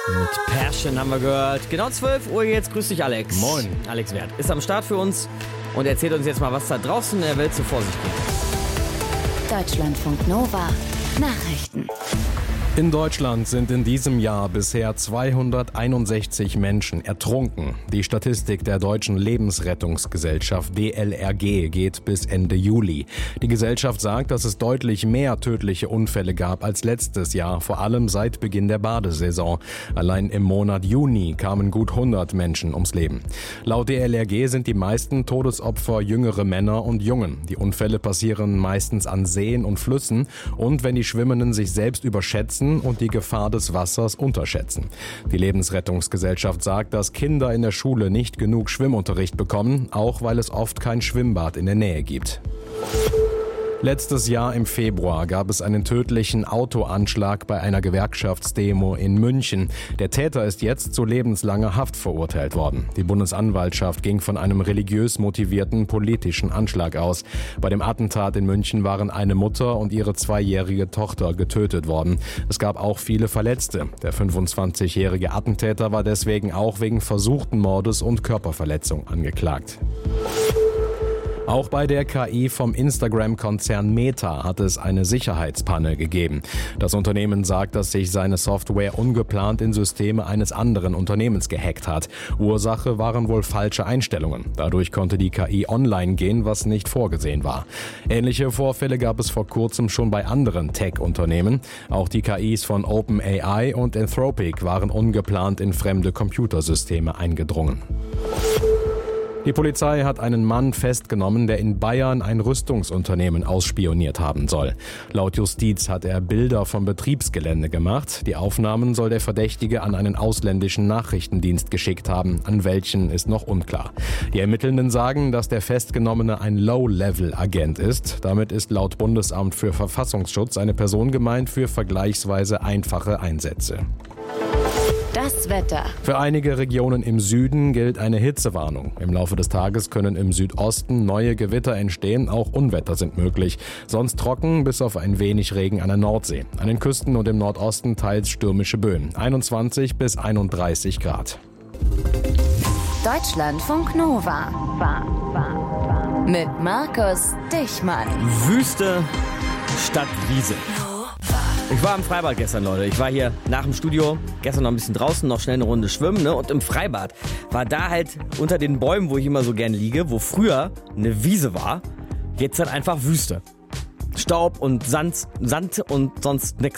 Mit Passion haben wir gehört. Genau 12 Uhr jetzt. Grüß dich, Alex. Moin. Alex Wert ist am Start für uns und erzählt uns jetzt mal, was da draußen in der Welt so vor sich geht. Deutschlandfunk Nova. Nachrichten. In Deutschland sind in diesem Jahr bisher 261 Menschen ertrunken. Die Statistik der Deutschen Lebensrettungsgesellschaft DLRG geht bis Ende Juli. Die Gesellschaft sagt, dass es deutlich mehr tödliche Unfälle gab als letztes Jahr, vor allem seit Beginn der Badesaison. Allein im Monat Juni kamen gut 100 Menschen ums Leben. Laut DLRG sind die meisten Todesopfer jüngere Männer und Jungen. Die Unfälle passieren meistens an Seen und Flüssen und wenn die Schwimmenden sich selbst überschätzen und die Gefahr des Wassers unterschätzen. Die Lebensrettungsgesellschaft sagt, dass Kinder in der Schule nicht genug Schwimmunterricht bekommen, auch weil es oft kein Schwimmbad in der Nähe gibt. Letztes Jahr im Februar gab es einen tödlichen Autoanschlag bei einer Gewerkschaftsdemo in München. Der Täter ist jetzt zu lebenslanger Haft verurteilt worden. Die Bundesanwaltschaft ging von einem religiös motivierten politischen Anschlag aus. Bei dem Attentat in München waren eine Mutter und ihre 2-jährige Tochter getötet worden. Es gab auch viele Verletzte. Der 25-jährige Attentäter war deswegen auch wegen versuchten Mordes und Körperverletzung angeklagt. Auch bei der KI vom Instagram-Konzern Meta hat es eine Sicherheitspanne gegeben. Das Unternehmen sagt, dass sich seine Software ungeplant in Systeme eines anderen Unternehmens gehackt hat. Ursache waren wohl falsche Einstellungen. Dadurch konnte die KI online gehen, was nicht vorgesehen war. Ähnliche Vorfälle gab es vor kurzem schon bei anderen Tech-Unternehmen. Auch die KIs von OpenAI und Anthropic waren ungeplant in fremde Computersysteme eingedrungen. Die Polizei hat einen Mann festgenommen, der in Bayern ein Rüstungsunternehmen ausspioniert haben soll. Laut Justiz hat er Bilder vom Betriebsgelände gemacht. Die Aufnahmen soll der Verdächtige an einen ausländischen Nachrichtendienst geschickt haben. An welchen ist noch unklar. Die Ermittelnden sagen, dass der Festgenommene ein Low-Level-Agent ist. Damit ist laut Bundesamt für Verfassungsschutz eine Person gemeint für vergleichsweise einfache Einsätze. Das Wetter. Für einige Regionen im Süden gilt eine Hitzewarnung. Im Laufe des Tages können im Südosten neue Gewitter entstehen, auch Unwetter sind möglich. Sonst trocken, bis auf ein wenig Regen an der Nordsee. An den Küsten und im Nordosten teils stürmische Böen. 21 bis 31 Grad. Deutschlandfunk Nova. Mit Markus Dichmann. Wüste statt Wiese. Ich war im Freibad gestern, Leute. Ich war hier nach dem Studio, gestern noch ein bisschen draußen, noch schnell eine Runde schwimmen, ne? Und im Freibad war da halt unter den Bäumen, wo ich immer so gern liege, wo früher eine Wiese war, jetzt halt einfach Wüste. Staub und Sand und sonst nix.